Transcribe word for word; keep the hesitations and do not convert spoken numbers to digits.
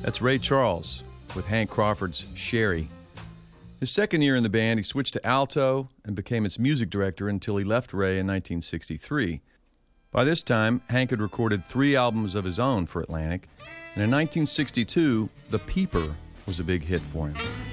That's Ray Charles with Hank Crawford's Sherry. His second year in the band, he switched to alto and became its music director until he left Ray in nineteen sixty-three. By this time, Hank had recorded three albums of his own for Atlantic, and in nineteen sixty-two, The Peeper was a big hit for him.